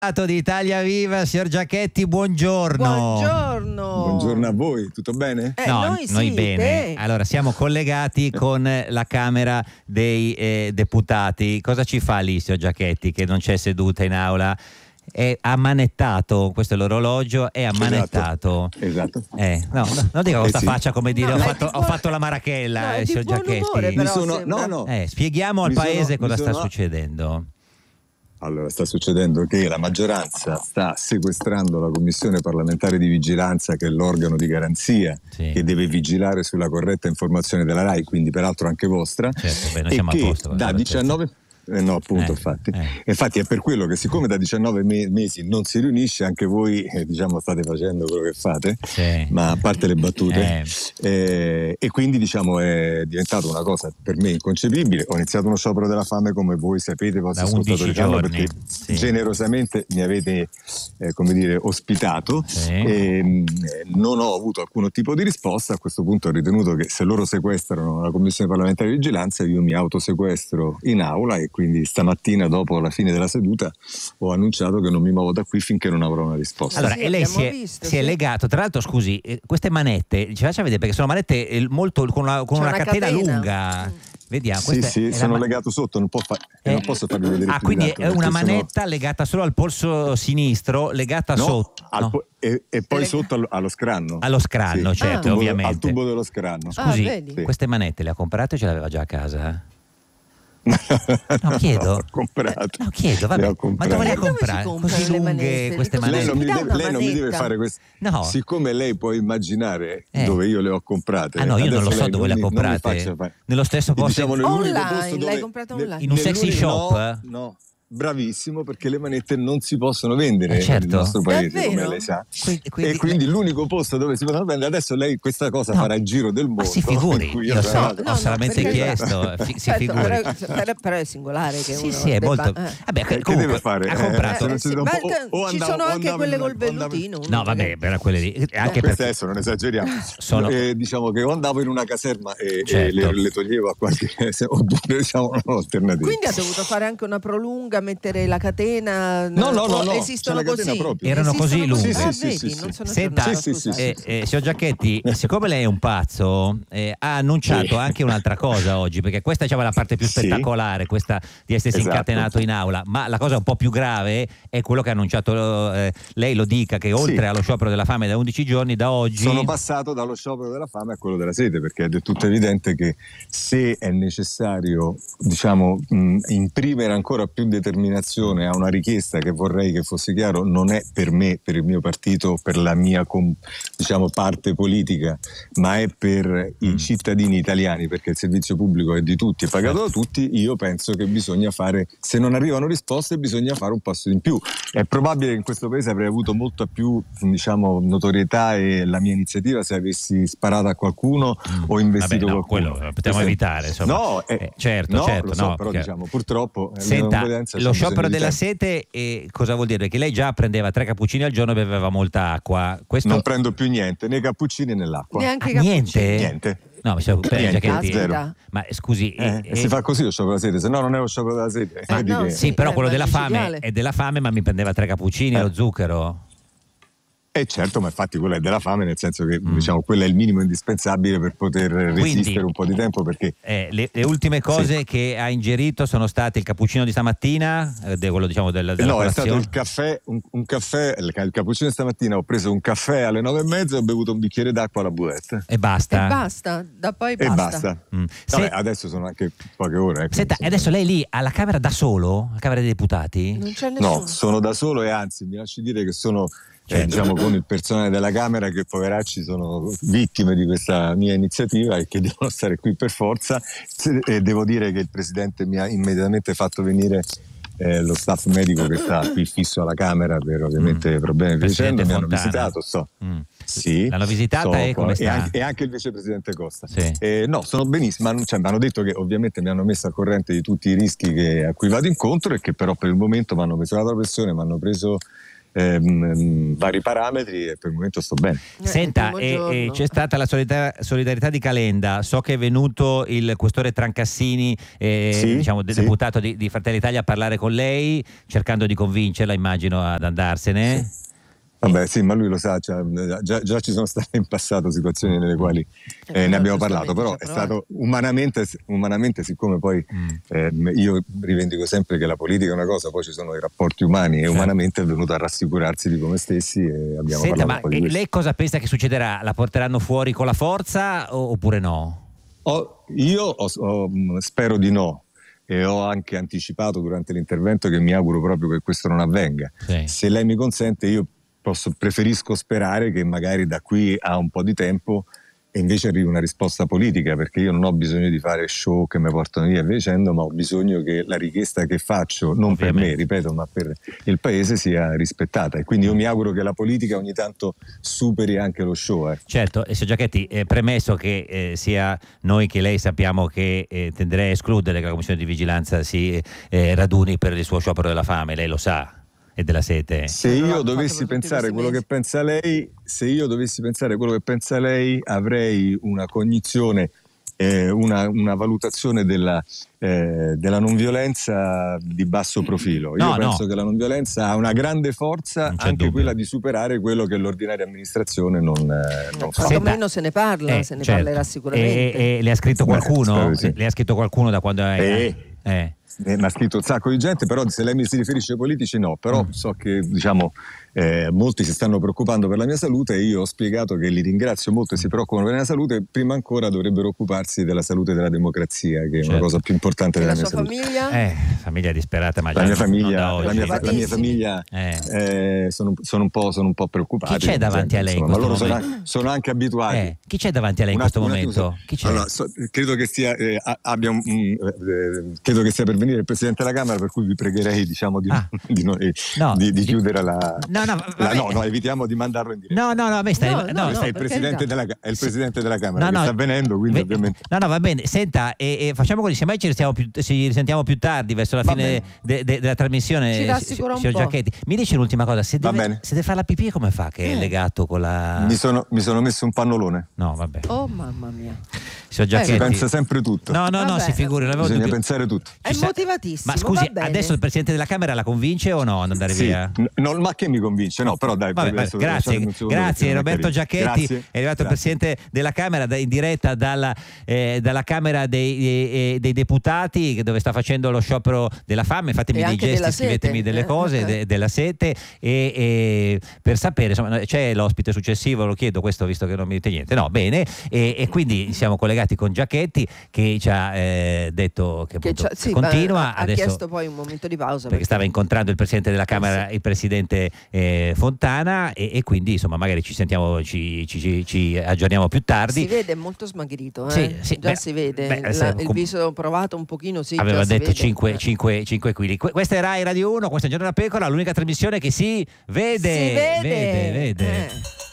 Di Italia Viva, signor Giachetti, buongiorno. Buongiorno a voi, tutto bene? No, noi bene. Te. Allora, siamo collegati con la Camera dei Deputati. Cosa ci fa lì, signor Giachetti, che non c'è seduta in aula? È ammanettato, questo è l'orologio, è ammanettato. Esatto. Non dica questa sì. faccia come dire No, ho fatto la marachella, signor Giachetti. Umore, Spieghiamo al paese cosa sta succedendo. Allora, sta succedendo che la maggioranza sta sequestrando la Commissione parlamentare di vigilanza, che è l'organo di garanzia che deve vigilare sulla corretta informazione della RAI, quindi peraltro anche vostra, certo, noi e siamo che a posto, da 19... no, appunto, infatti è per quello che, siccome da 19 mesi non si riunisce, anche voi state facendo quello che fate, ma a parte le battute, e quindi è diventata una cosa per me inconcepibile. Ho iniziato uno sciopero della fame, come voi sapete, vostri ascoltatori sanno, perché generosamente mi avete ospitato, e non ho avuto alcun tipo di risposta. A questo punto ho ritenuto che se loro sequestrano la Commissione parlamentare di vigilanza, io mi autosequestro in aula, e quindi stamattina, dopo la fine della seduta, ho annunciato che non mi muovo da qui finché non avrò una risposta. Allora, e lei si è legato, tra l'altro, scusi, queste manette, ci faccia vedere, perché sono manette molto con una catena lunga. Vediamo, sono legato sotto, non posso farvi vedere. Quindi è una manetta legata solo al polso sinistro, legata sotto. E poi sotto allo scranno. Allo scranno, certo, ovviamente. Al tubo dello scranno. Scusi, queste manette le ha comprate o ce le aveva già a casa? No, chiedo. Ho comprato. No, chiedo, vabbè. Ma dove le ha comprate? Così lunghe queste manette? Lei non mi deve fare questo. No. Siccome lei può immaginare dove io le ho comprate. Ah no, io non lo so dove le ha comprate. Nello stesso posto? Online, l'hai comprata online? In un sexy shop? No. Bravissimo, perché le manette non si possono vendere nel nostro paese, come lei sa. E quindi l'unico posto dove si possono vendere, adesso lei questa cosa farà il giro del mondo. Ma si figuri, io ho solamente chiesto, si figuri. Però è singolare che uno è molto. Vabbè, che deve fare? Ha comprato. Ci sono anche quelle col vellutino. No, vabbè, per quelle lì. Anche queste adesso non esageriamo. Diciamo che o andavo in una caserma e le toglievo a qualche, oppure un'alternativa. Quindi ha dovuto fare anche una prolunga, mettere la catena. No, esistono così. Erano così lunghi. Senta, signor Giachetti, siccome lei è un pazzo, ha annunciato anche un'altra cosa oggi, perché questa è la parte più spettacolare, questa di essersi incatenato in aula, ma la cosa un po' più grave è quello che ha annunciato lei, lo dica, che oltre allo sciopero della fame da 11 giorni, da oggi sono passato dallo sciopero della fame a quello della sete, perché è del tutto evidente che se è necessario imprimere ancora più determinazione a una richiesta che vorrei che fosse chiaro, non è per me, per il mio partito, per la mia parte politica, ma è per i cittadini italiani, perché il servizio pubblico è di tutti, è pagato da tutti. Io penso che bisogna fare, se non arrivano risposte, bisogna fare un passo in più. È probabile che in questo paese avrei avuto molta più notorietà e la mia iniziativa se avessi sparato a qualcuno o investito qualcuno. Quello potevamo evitare, insomma. No, certo, però purtroppo senta, lo sciopero della sete cosa vuol dire? Perché lei già prendeva 3 cappuccini al giorno e beveva molta acqua. Non prendo più niente, né cappuccini né l'acqua. Neanche niente? No, zero. Ma scusi, si fa così lo sciopero della sete, se no non è lo sciopero della sete. Sì, però quello della fame è della fame, ma mi prendeva 3 cappuccini e lo zucchero. Certo, ma infatti quella è della fame, nel senso che quello è il minimo indispensabile per poter resistere un po' di tempo, perché le ultime cose che ha ingerito sono state il cappuccino di stamattina, quello della no, è stato il caffè, un caffè, il cappuccino di stamattina. Ho preso un caffè alle 9:30 e ho bevuto un bicchiere d'acqua alla buvette e basta. Basta. Adesso sono anche poche ore. Senta, adesso lei lì alla Camera da solo, alla Camera dei Deputati? Non c'è nessuno. No, sono da solo, e anzi mi lasci dire che sono con il personale della Camera, che poveracci sono vittime di questa mia iniziativa e che devono stare qui per forza. E devo dire che il Presidente mi ha immediatamente fatto venire lo staff medico che sta qui fisso alla Camera per ovviamente problemi che dicendo. Mi hanno visitato, Sì, l'hanno visitata e come sta? E anche il vicepresidente Costa. Sì. No, sono benissimo, mi hanno detto che ovviamente mi hanno messo al corrente di tutti i rischi a cui vado incontro, e che però per il momento mi hanno misurato la pressione, mi hanno preso vari parametri e per il momento sto bene. Senta, c'è stata la solidarietà di Calenda, so che è venuto il questore Trancassini, deputato di Fratelli d'Italia, a parlare con lei, cercando di convincerla, immagino, ad andarsene. Sì. Vabbè, sì, ma lui lo sa, già ci sono state in passato situazioni nelle quali ne abbiamo parlato, però è stato umanamente, siccome poi io rivendico sempre che la politica è una cosa, poi ci sono i rapporti umani, e umanamente è venuto a rassicurarsi di come stessi e abbiamo parlato un po' di questo. Lei cosa pensa che succederà? La porteranno fuori con la forza oppure no? Io spero di no. E ho anche anticipato durante l'intervento che mi auguro proprio che questo non avvenga. Sì. Se lei mi consente, io preferisco sperare che magari da qui a un po' di tempo e invece arrivi una risposta politica, perché io non ho bisogno di fare show che mi portano via dicendo, ma ho bisogno che la richiesta che faccio, non per me, ripeto, ma per il paese, sia rispettata, e quindi io mi auguro che la politica ogni tanto superi anche lo show. Certo, e signor Giachetti, premesso che sia noi che lei sappiamo che tenderei a escludere che la Commissione di Vigilanza si raduni per il suo sciopero della fame, lei lo sa, e della sete. Se io dovessi pensare quello che pensa lei, avrei una cognizione, una valutazione della non violenza di basso profilo. Io penso che la non violenza ha una grande forza, anche quella di superare quello che l'ordinaria amministrazione non fa. Almeno se ne parla, parlerà sicuramente. E le ha scritto qualcuno? Le ha scritto qualcuno da quando è? Mi ha scritto un sacco di gente, però se lei mi si riferisce ai politici no, però so che molti si stanno preoccupando per la mia salute, e io ho spiegato che li ringrazio molto e si preoccupano per la mia salute, prima ancora dovrebbero occuparsi della salute della democrazia, che è una cosa più importante della mia salute. Famiglia? Famiglia disperata, ma la mia famiglia sono un po' preoccupati. Chi c'è davanti a lei in questo momento? Ma loro sono anche abituati. Chi c'è davanti a lei in questo momento? Chi c'è? Allora, credo che stia credo che stia per venire il Presidente della Camera, per cui vi pregherei di chiudere la... No, evitiamo di mandarlo in diretta. No, a me sta... è il Presidente della Camera che sta venendo, quindi ovviamente... No, va bene. Senta, facciamo così, semmai ci risentiamo più tardi, verso la fine della trasmissione, ci rassicura un po'. Giachetti. Mi dice l'ultima cosa, se deve fare la pipì, come fa, che è legato con la... Mi sono messo un pannolone. No, vabbè. Oh, mamma mia. Si pensa sempre tutto. No, si figuri. Bisogna pensare tutto. È motivatissimo. Ma scusi, adesso il Presidente della Camera la convince o no ad andare via? Ma che mi convince? No, però dai. Grazie Roberto Giachetti. È arrivato il Presidente della Camera in diretta dalla Camera dei Deputati, dove sta facendo lo sciopero della fame. Fatemi dei gesti, scrivetemi delle cose, della sete, e per sapere, insomma, c'è l'ospite successivo, lo chiedo questo, visto che non mi dite niente. No, bene, e quindi siamo collegati con Giachetti, che ci ha detto che continua. Ha chiesto poi un momento di pausa perché stava incontrando il Presidente della Camera, il Presidente Fontana, e quindi insomma magari ci sentiamo, ci aggiorniamo più tardi. Si vede molto smagrito, si vede il viso provato un pochino, aveva detto 5 kg. Questa è Rai Radio 1, questa è Giorno da Pecora, l'unica trasmissione che si vede.